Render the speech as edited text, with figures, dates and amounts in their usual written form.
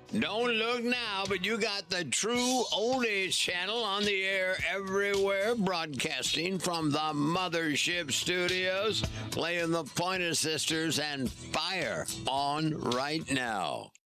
Don't look now, but you got the true oldies channel on the air everywhere, broadcasting from the Mothership Studios, playing the Pointer Sisters and Fire on right now.